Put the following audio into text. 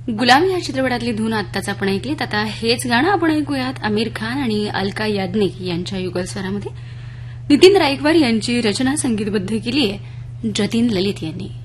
गुलाम या चित्रपटातली धून आत्ताच आपण ऐकलीत. आता हेच गाणं आपण ऐकूयात आमिर खान आणि अलका याज्ञिक यांच्या युगलस्वरामध्ये. नितीन राईकवार यांची रचना संगीतबद्ध केली आहे जतीन ललित यांनी.